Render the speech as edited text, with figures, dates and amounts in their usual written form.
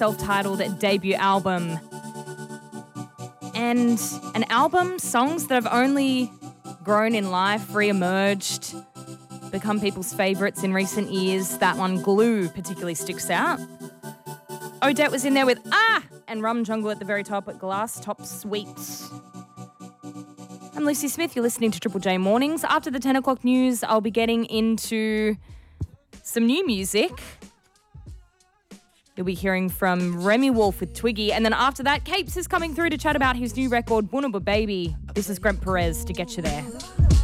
self-titled debut album. And an album, songs that have only grown in life, re-emerged, become people's favourites in recent years. That one, Glue, particularly sticks out. Odette was in there with and Rum Jungle at the very top at Glass Top Suite. I'm Lucy Smith. You're listening to Triple J Mornings. After the 10 o'clock news, I'll be getting into some new music. You'll be hearing from Remy Wolf with Twiggy. And then after that, Capes is coming through to chat about his new record, Boonaba Baby. This is Grant Perez to get you there.